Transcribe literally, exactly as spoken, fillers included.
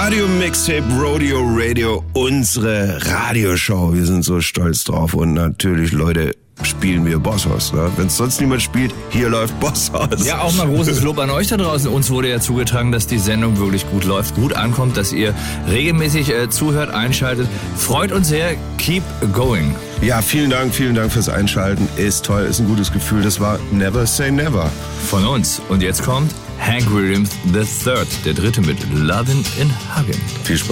Radio Mixtape Rodeo Radio, unsere Radioshow. Wir sind so stolz drauf und natürlich, Leute, spielen wir Bosshaus. Ne? Wenn es sonst niemand spielt, hier läuft Bosshaus. Ja, auch mal großes Lob an euch da draußen. Uns wurde ja zugetragen, dass die Sendung wirklich gut läuft, gut ankommt, dass ihr regelmäßig äh, zuhört, einschaltet. Freut uns sehr. Keep going. Ja, vielen Dank, vielen Dank fürs Einschalten. Ist toll, ist ein gutes Gefühl. Das war Never Say Never. Von uns. Und jetzt kommt Hank Williams the Third, der dritte mit Lovin' and Huggin'. Viel Spaß.